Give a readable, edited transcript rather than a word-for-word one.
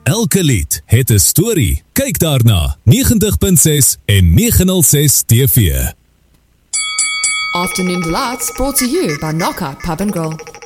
Elke lied het 'n storie. Kyk daarna 90.6 en 906 TV. Afternoon Delights brought to you by Knockout Pub and Grill.